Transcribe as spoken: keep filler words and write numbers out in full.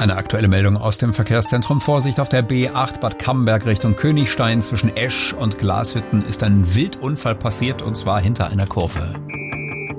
Eine aktuelle Meldung aus dem Verkehrszentrum. Vorsicht auf der B acht Bad Camberg Richtung Königstein. Zwischen Esch und Glashütten ist ein Wildunfall passiert, und zwar hinter einer Kurve.